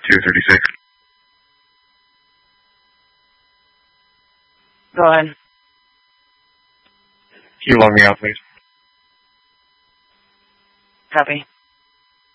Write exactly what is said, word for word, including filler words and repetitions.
two thirty-six. Go ahead. Can you log me out, please? Copy.